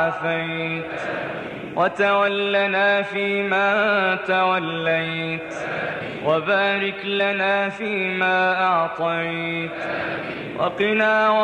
عافيت، وتولنا فيما توليت، وبارك لنا فيما أعطيت، وقنا